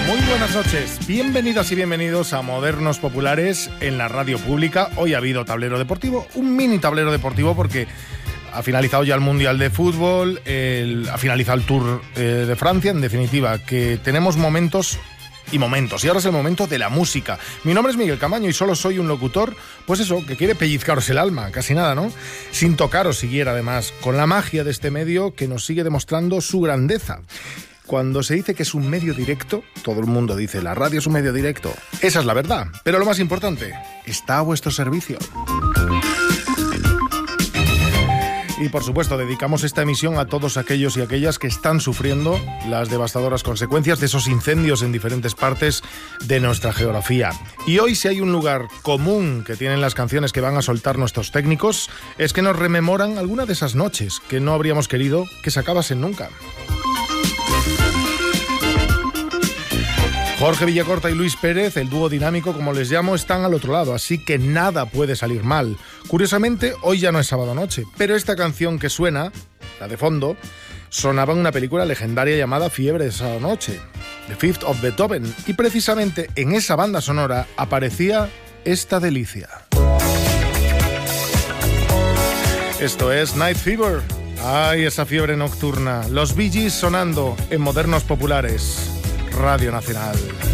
Muy buenas noches, bienvenidas y bienvenidos a Modernos Populares en la radio pública. Hoy ha habido tablero deportivo, un mini tablero deportivo porque ha finalizado ya el Mundial de Fútbol, ha finalizado el Tour de Francia, en definitiva, que tenemos momentos y momentos. Y ahora es el momento de la música. Mi nombre es Miguel Camaño y solo soy un locutor, pues eso, que quiere pellizcaros el alma, casi nada, ¿no? Sin tocaros siquiera, además, con la magia de este medio que nos sigue demostrando su grandeza. Cuando se dice que es un medio directo, todo el mundo dice, la radio es un medio directo. Esa es la verdad. Pero lo más importante, está a vuestro servicio. Y por supuesto, dedicamos esta emisión a todos aquellos y aquellas que están sufriendo las devastadoras consecuencias de esos incendios en diferentes partes de nuestra geografía. Y hoy, si hay un lugar común que tienen las canciones que van a soltar nuestros técnicos, es que nos rememoran alguna de esas noches que no habríamos querido que se acabasen nunca. Jorge Villacorta y Luis Pérez, el dúo dinámico como les llamo, están al otro lado, así que nada puede salir mal. Curiosamente, hoy ya no es sábado noche, pero esta canción que suena, la de fondo, sonaba en una película legendaria llamada Fiebre de sábado noche, The Fifth of Beethoven, y precisamente en esa banda sonora aparecía esta delicia. Esto es Night Fever. ¡Ay, esa fiebre nocturna! Los Bee Gees sonando en Modernos Populares. Radio Nacional.